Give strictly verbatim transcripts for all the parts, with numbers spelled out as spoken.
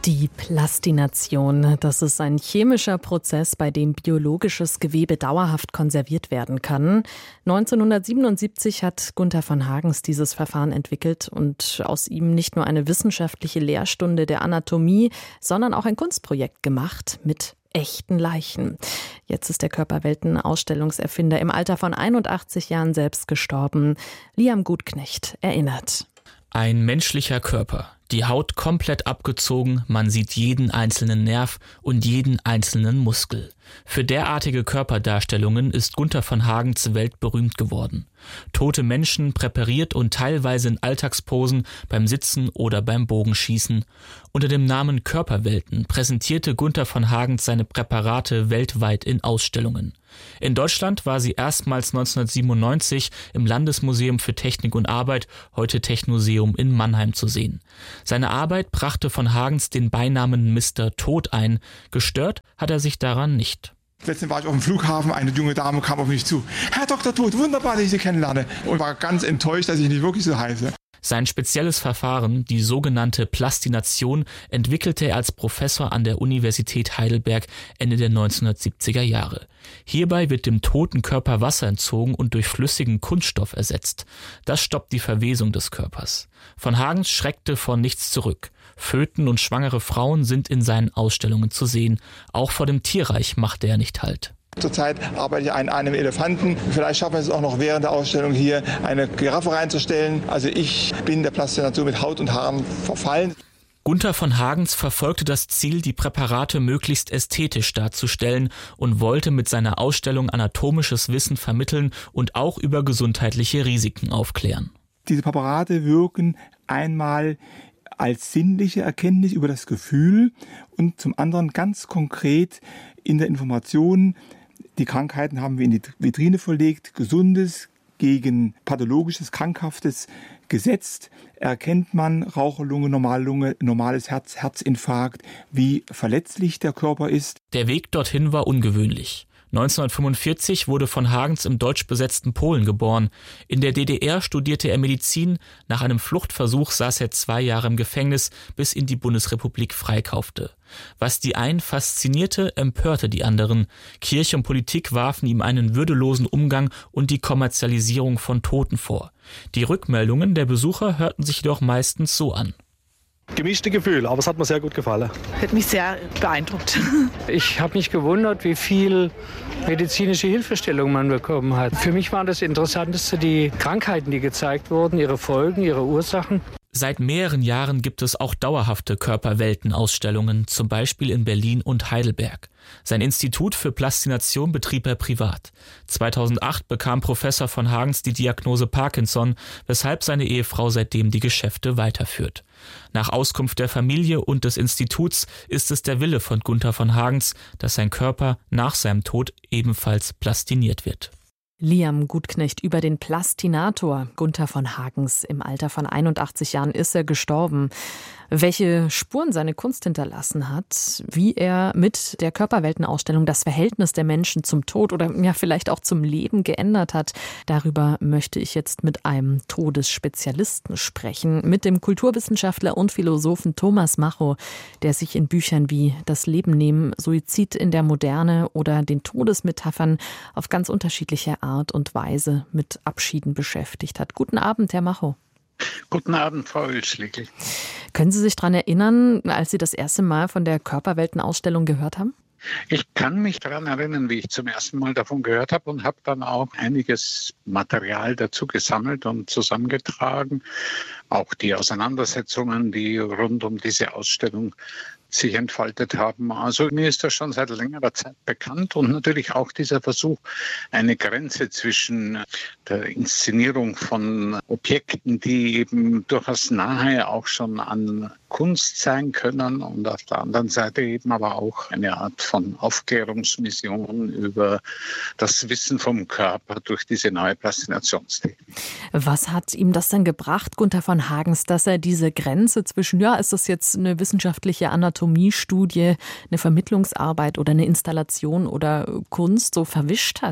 Die Plastination, das ist ein chemischer Prozess, bei dem biologisches Gewebe dauerhaft konserviert werden kann. neunzehnhundertsiebenundsiebzig hat Gunther von Hagens dieses Verfahren entwickelt und aus ihm nicht nur eine wissenschaftliche Lehrstunde der Anatomie, sondern auch ein Kunstprojekt gemacht mit echten Leichen. Jetzt ist der Körperwelten-Ausstellungserfinder im Alter von einundachtzig Jahren selbst gestorben. Liam Gutknecht erinnert. Ein menschlicher Körper, die Haut komplett abgezogen, man sieht jeden einzelnen Nerv und jeden einzelnen Muskel. Für derartige Körperdarstellungen ist Gunther von Hagens weltberühmt geworden. Tote Menschen präpariert und teilweise in Alltagsposen beim Sitzen oder beim Bogenschießen. Unter dem Namen Körperwelten präsentierte Gunther von Hagens seine Präparate weltweit in Ausstellungen. In Deutschland war sie erstmals neunzehnhundertsiebenundneunzig im Landesmuseum für Technik und Arbeit, heute Technoseum in Mannheim zu sehen. Seine Arbeit brachte von Hagens den Beinamen Mister Tod ein. Gestört hat er sich daran nicht. Letztens war ich auf dem Flughafen, eine junge Dame kam auf mich zu. Herr Doktor Tod, wunderbar, dass ich Sie kennenlerne. Und war ganz enttäuscht, dass ich nicht wirklich so heiße. Sein spezielles Verfahren, die sogenannte Plastination, entwickelte er als Professor an der Universität Heidelberg Ende der neunzehnhundertsiebziger Jahre. Hierbei wird dem toten Körper Wasser entzogen und durch flüssigen Kunststoff ersetzt. Das stoppt die Verwesung des Körpers. Von Hagens schreckte vor nichts zurück. Föten und schwangere Frauen sind in seinen Ausstellungen zu sehen. Auch vor dem Tierreich machte er nicht Halt. Zurzeit arbeite ich an einem Elefanten. Vielleicht schaffen wir es auch noch während der Ausstellung hier eine Giraffe reinzustellen. Also ich bin der Plastination mit Haut und Haaren verfallen. Gunther von Hagens verfolgte das Ziel, die Präparate möglichst ästhetisch darzustellen und wollte mit seiner Ausstellung anatomisches Wissen vermitteln und auch über gesundheitliche Risiken aufklären. Diese Präparate wirken einmal als sinnliche Erkenntnis über das Gefühl und zum anderen ganz konkret in der Information. Die Krankheiten haben wir in die Vitrine verlegt, Gesundes gegen Pathologisches, Krankhaftes gesetzt. Erkennt man Raucherlunge, Normallunge, normales Herz, Herzinfarkt, wie verletzlich der Körper ist. Der Weg dorthin war ungewöhnlich. neunzehnhundertfünfundvierzig wurde von Hagens im deutsch besetzten Polen geboren. In der D D R studierte er Medizin. Nach einem Fluchtversuch saß er zwei Jahre im Gefängnis, bis ihn die Bundesrepublik freikaufte. Was die einen faszinierte, empörte die anderen. Kirche und Politik warfen ihm einen würdelosen Umgang und die Kommerzialisierung von Toten vor. Die Rückmeldungen der Besucher hörten sich jedoch meistens so an. Gemischte Gefühle, aber es hat mir sehr gut gefallen. Hat mich sehr beeindruckt. Ich habe mich gewundert, wie viel medizinische Hilfestellung man bekommen hat. Für mich war das Interessanteste die Krankheiten, die gezeigt wurden, ihre Folgen, ihre Ursachen. Seit mehreren Jahren gibt es auch dauerhafte Körperweltenausstellungen, zum Beispiel in Berlin und Heidelberg. Sein Institut für Plastination betrieb er privat. zweitausendacht bekam Professor von Hagens die Diagnose Parkinson, weshalb seine Ehefrau seitdem die Geschäfte weiterführt. Nach Auskunft der Familie und des Instituts ist es der Wille von Gunther von Hagens, dass sein Körper nach seinem Tod ebenfalls plastiniert wird. Liam Gutknecht über den Plastinator Gunther von Hagens. Im Alter von einundachtzig Jahren ist er gestorben. Welche Spuren seine Kunst hinterlassen hat, wie er mit der Körperweltenausstellung das Verhältnis der Menschen zum Tod oder ja vielleicht auch zum Leben geändert hat, darüber möchte ich jetzt mit einem Todesspezialisten sprechen, mit dem Kulturwissenschaftler und Philosophen Thomas Macho, der sich in Büchern wie Das Leben nehmen, Suizid in der Moderne oder den Todesmetaphern auf ganz unterschiedliche Art und Weise mit Abschieden beschäftigt hat. Guten Abend, Herr Macho. Guten Abend, Frau Oelschlegel. Können Sie sich daran erinnern, als Sie das erste Mal von der Körperweltenausstellung gehört haben? Ich kann mich daran erinnern, wie ich zum ersten Mal davon gehört habe und habe dann auch einiges Material dazu gesammelt und zusammengetragen. Auch die Auseinandersetzungen, die rund um diese Ausstellung sich entfaltet haben. Also mir ist das schon seit längerer Zeit bekannt und natürlich auch dieser Versuch, eine Grenze zwischen der Inszenierung von Objekten, die eben durchaus nahe auch schon an Kunst sein können und auf der anderen Seite eben aber auch eine Art von Aufklärungsmission über das Wissen vom Körper durch diese neue Plastinationstechnik. Was hat ihm das denn gebracht, Gunther von Hagens, dass er diese Grenze zwischen, ja, ist das jetzt eine wissenschaftliche Anatomiestudie, eine Vermittlungsarbeit oder eine Installation oder Kunst so verwischt hat?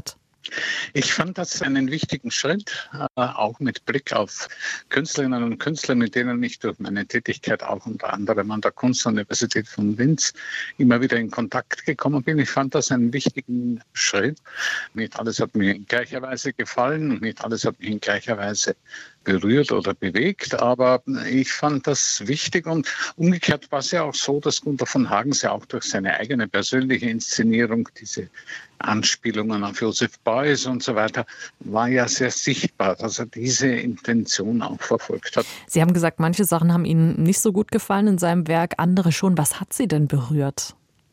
Ich fand das einen wichtigen Schritt, äh, auch mit Blick auf Künstlerinnen und Künstler, mit denen ich durch meine Tätigkeit auch unter anderem an der Kunstuniversität von Linz immer wieder in Kontakt gekommen bin. Ich fand das einen wichtigen Schritt. Nicht alles hat mir in gleicher Weise gefallen und nicht alles hat mich in gleicher Weise berührt oder bewegt, aber ich fand das wichtig und umgekehrt war es ja auch so, dass Gunther von Hagens ja auch durch seine eigene persönliche Inszenierung, diese Anspielungen auf Joseph Beuys und so weiter, war ja sehr sichtbar, dass er diese Intention auch verfolgt hat. Sie haben gesagt, manche Sachen haben Ihnen nicht so gut gefallen in seinem Werk, andere schon. Was hat Sie denn berührt?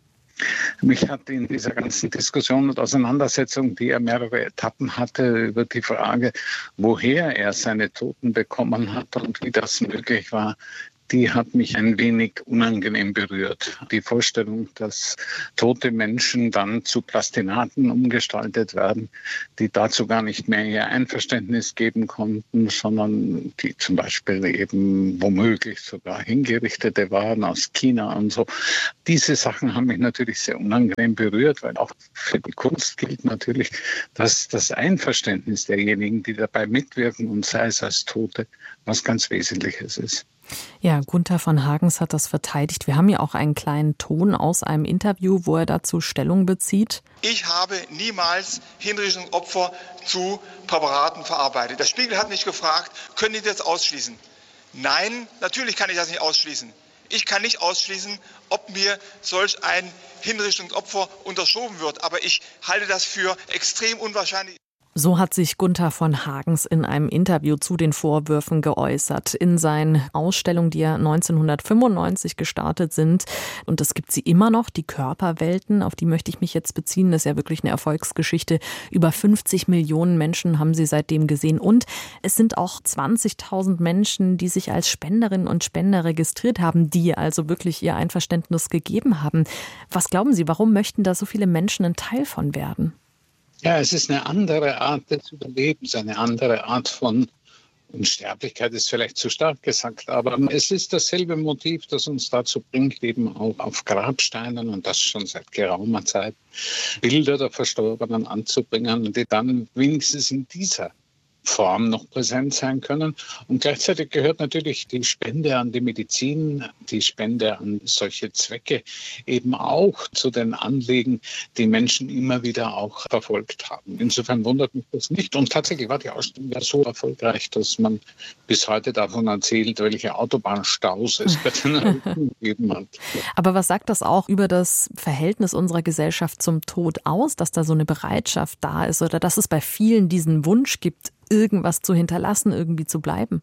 Mich hat in dieser ganzen Diskussion und Auseinandersetzung, die er mehrere Etappen hatte, über die Frage, woher er seine Toten bekommen hat und wie das möglich war, die hat mich ein wenig unangenehm berührt. Die Vorstellung, dass tote Menschen dann zu Plastinaten umgestaltet werden, die dazu gar nicht mehr ihr Einverständnis geben konnten, sondern die zum Beispiel eben womöglich sogar Hingerichtete waren aus China und so. Diese Sachen haben mich natürlich sehr unangenehm berührt, weil auch für die Kunst gilt natürlich, dass das Einverständnis derjenigen, die dabei mitwirken und sei es als Tote, was ganz Wesentliches ist. Ja, Gunther von Hagens hat das verteidigt. Wir haben ja auch einen kleinen Ton aus einem Interview, wo er dazu Stellung bezieht. Ich habe niemals Hinrichtungsopfer zu Präparaten verarbeitet. Der Spiegel hat mich gefragt, können Sie das ausschließen? Nein, natürlich kann ich das nicht ausschließen. Ich kann nicht ausschließen, ob mir solch ein Hinrichtungsopfer unterschoben wird. Aber ich halte das für extrem unwahrscheinlich. So hat sich Gunther von Hagens in einem Interview zu den Vorwürfen geäußert. In seinen Ausstellungen, die ja neunzehnhundertfünfundneunzig gestartet sind, und es gibt sie immer noch, die Körperwelten, auf die möchte ich mich jetzt beziehen, das ist ja wirklich eine Erfolgsgeschichte. Über fünfzig Millionen Menschen haben sie seitdem gesehen und es sind auch zwanzigtausend Menschen, die sich als Spenderinnen und Spender registriert haben, die also wirklich ihr Einverständnis gegeben haben. Was glauben Sie, warum möchten da so viele Menschen ein Teil von werden? Ja, es ist eine andere Art des Überlebens, eine andere Art von Unsterblichkeit ist vielleicht zu stark gesagt, aber es ist dasselbe Motiv, das uns dazu bringt, eben auch auf Grabsteinen und das schon seit geraumer Zeit Bilder der Verstorbenen anzubringen, die dann wenigstens in dieser Form noch präsent sein können. Und gleichzeitig gehört natürlich die Spende an die Medizin, die Spende an solche Zwecke eben auch zu den Anliegen, die Menschen immer wieder auch verfolgt haben. Insofern wundert mich das nicht. Und tatsächlich war die Ausstellung ja so erfolgreich, dass man bis heute davon erzählt, welche Autobahnstaus es bei den Eröffnungen gegeben hat. Aber was sagt das auch über das Verhältnis unserer Gesellschaft zum Tod aus, dass da so eine Bereitschaft da ist oder dass es bei vielen diesen Wunsch gibt, irgendwas zu hinterlassen, irgendwie zu bleiben?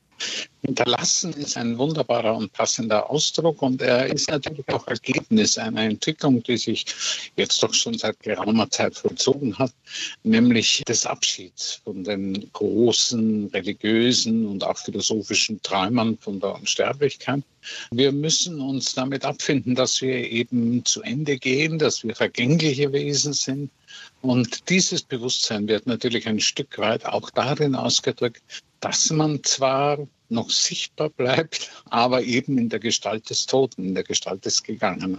Hinterlassen ist ein wunderbarer und passender Ausdruck und er ist natürlich auch Ergebnis einer Entwicklung, die sich jetzt doch schon seit geraumer Zeit vollzogen hat, nämlich des Abschieds von den großen religiösen und auch philosophischen Träumern von der Unsterblichkeit. Wir müssen uns damit abfinden, dass wir eben zu Ende gehen, dass wir vergängliche Wesen sind. Und dieses Bewusstsein wird natürlich ein Stück weit auch darin ausgedrückt, dass man zwar noch sichtbar bleibt, aber eben in der Gestalt des Toten, in der Gestalt des Gegangenen.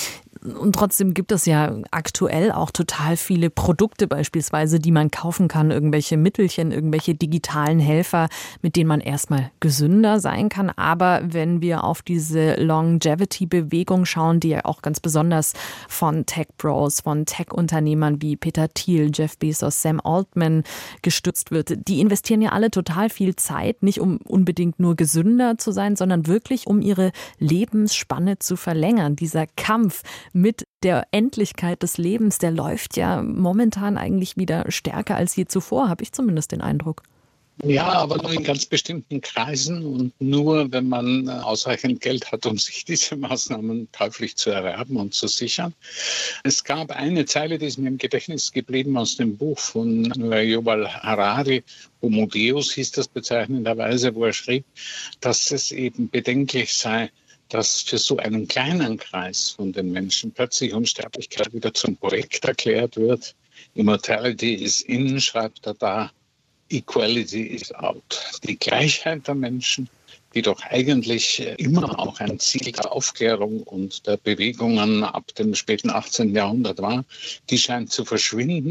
Und trotzdem gibt es ja aktuell auch total viele Produkte beispielsweise, die man kaufen kann, irgendwelche Mittelchen, irgendwelche digitalen Helfer, mit denen man erstmal gesünder sein kann. Aber wenn wir auf diese Longevity-Bewegung schauen, die ja auch ganz besonders von Tech-Bros, von Tech-Unternehmern wie Peter Thiel, Jeff Bezos, Sam Altman gestützt wird, die investieren ja alle total viel Zeit, nicht um unbedingt nur gesünder zu sein, sondern wirklich um ihre Lebensspanne zu verlängern. Dieser Kampf mit der Endlichkeit des Lebens, der läuft ja momentan eigentlich wieder stärker als je zuvor, habe ich zumindest den Eindruck. Ja, aber nur in ganz bestimmten Kreisen und nur, wenn man ausreichend Geld hat, um sich diese Maßnahmen käuflich zu erwerben und zu sichern. Es gab eine Zeile, die ist mir im Gedächtnis geblieben aus dem Buch von Yuval Harari, Homo Deus hieß das bezeichnenderweise, wo er schrieb, dass es eben bedenklich sei, dass für so einen kleinen Kreis von den Menschen plötzlich Unsterblichkeit wieder zum Projekt erklärt wird. Immortality is in, schreibt er da, Equality is out. Die Gleichheit der Menschen, die doch eigentlich immer auch ein Ziel der Aufklärung und der Bewegungen ab dem späten achtzehnten Jahrhundert war, die scheint zu verschwinden.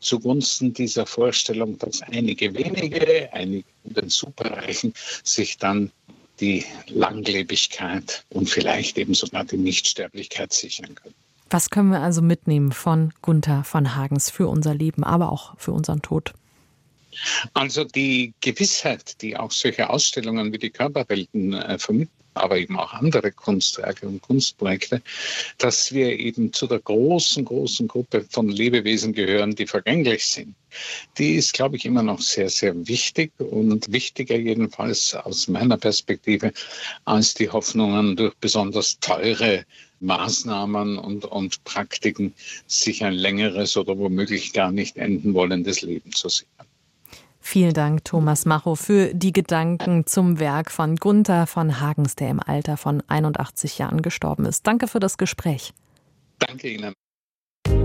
zugunsten dieser Vorstellung, dass einige wenige, einige in den Superreichen sich dann die Langlebigkeit und vielleicht eben sogar die Nichtsterblichkeit sichern können. Was können wir also mitnehmen von Gunther von Hagens für unser Leben, aber auch für unseren Tod? Also die Gewissheit, die auch solche Ausstellungen wie die Körperwelten äh, vermitteln, aber eben auch andere Kunstwerke und Kunstprojekte, dass wir eben zu der großen, großen Gruppe von Lebewesen gehören, die vergänglich sind. Die ist, glaube ich, immer noch sehr, sehr wichtig und wichtiger jedenfalls aus meiner Perspektive als die Hoffnungen durch besonders teure Maßnahmen und, und Praktiken, sich ein längeres oder womöglich gar nicht enden wollendes Leben zu sichern. Vielen Dank, Thomas Macho, für die Gedanken zum Werk von Gunther von Hagens, der im Alter von einundachtzig Jahren gestorben ist. Danke für das Gespräch. Danke Ihnen.